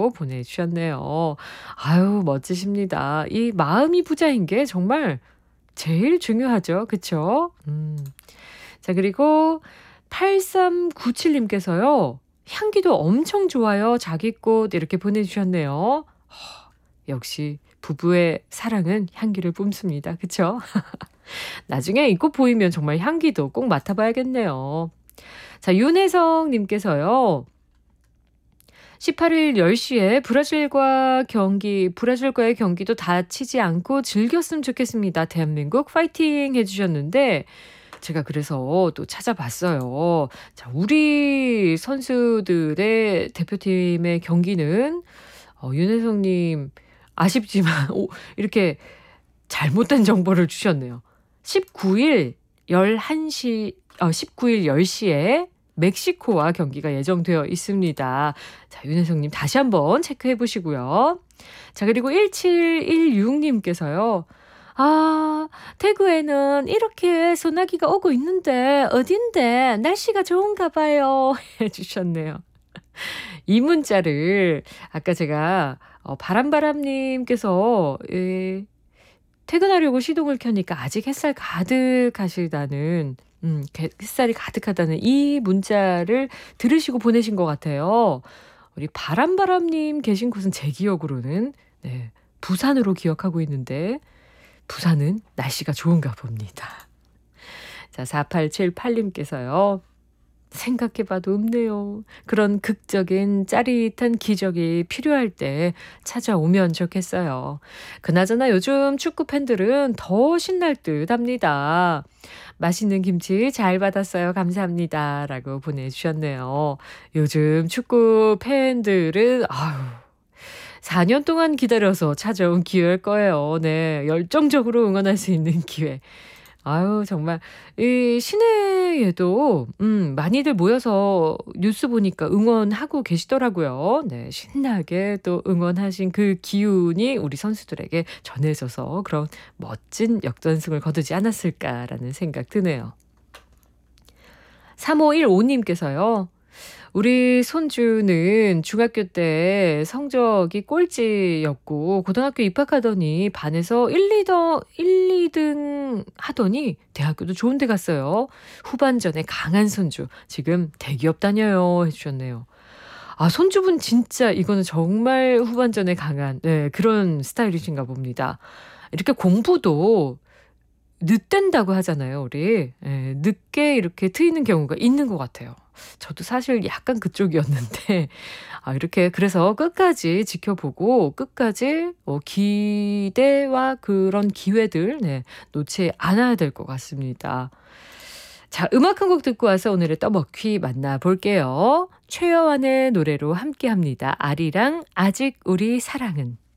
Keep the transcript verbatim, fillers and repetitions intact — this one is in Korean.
라고 보내주셨네요. 아유, 멋지십니다. 이 마음이 부자인 게 정말 제일 중요하죠. 그쵸? 음. 자, 그리고 팔삼구칠 님께서요. 향기도 엄청 좋아요. 자기 꽃 이렇게 보내주셨네요. 허, 역시 부부의 사랑은 향기를 뿜습니다. 그쵸? 나중에 이 꽃 보이면 정말 향기도 꼭 맡아봐야겠네요. 자, 윤혜성 님께서요. 십팔 일 열 시에 브라질과 경기, 브라질과의 경기도 다치지 않고 즐겼으면 좋겠습니다. 대한민국 파이팅 해주셨는데, 제가 그래서 또 찾아봤어요. 자, 우리 선수들의 대표팀의 경기는, 어, 윤혜성님, 아쉽지만, 오, 이렇게 잘못된 정보를 주셨네요. 십구 일 열한 시, 어, 십구 일 열 시에 멕시코와 경기가 예정되어 있습니다. 자, 윤혜성님 다시 한번 체크해 보시고요. 자, 그리고 일칠일육 님께서요. 아, 태국에는 이렇게 소나기가 오고 있는데 어딘데 날씨가 좋은가 봐요. 해주셨네요. 이 문자를 아까 제가 어, 바람바람님께서 예, 퇴근하려고 시동을 켜니까 아직 햇살 가득하시다는 음, 게- 햇살이 가득하다는 이 문자를 들으시고 보내신 것 같아요. 우리 바람바람님 계신 곳은 제 기억으로는 네, 부산으로 기억하고 있는데 부산은 날씨가 좋은가 봅니다. 자, 사팔칠팔 님께서요. 생각해봐도 없네요. 그런 극적인 짜릿한 기적이 필요할 때 찾아오면 좋겠어요. 그나저나 요즘 축구 팬들은 더 신날 듯 합니다. 맛있는 김치 잘 받았어요. 감사합니다. 라고 보내주셨네요. 요즘 축구 팬들은, 아유, 사 년 동안 기다려서 찾아온 기회일 거예요. 네. 열정적으로 응원할 수 있는 기회. 아유, 정말 이 시내에도 음 많이들 모여서 뉴스 보니까 응원하고 계시더라고요. 네. 신나게 또 응원하신 그 기운이 우리 선수들에게 전해져서 그런 멋진 역전승을 거두지 않았을까라는 생각 드네요. 삼오일오 님께서요. 우리 손주는 중학교 때 성적이 꼴찌였고 고등학교 입학하더니 반에서 일, 이 등, 일, 이 등 하더니 대학교도 좋은 데 갔어요. 후반전에 강한 손주. 지금 대기업 다녀요. 해주셨네요. 아, 손주분 진짜 이거는 정말 후반전에 강한 네, 그런 스타일이신가 봅니다. 이렇게 공부도 늦된다고 하잖아요, 우리. 예, 늦게 이렇게 트이는 경우가 있는 것 같아요. 저도 사실 약간 그쪽이었는데, 아, 이렇게 그래서 끝까지 지켜보고, 끝까지 어, 기대와 그런 기회들, 네, 놓지 않아야 될 것 같습니다. 자, 음악 한 곡 듣고 와서 오늘의 떠먹퀴 만나볼게요. 최여환의 노래로 함께 합니다. 아리랑 아직 우리 사랑은.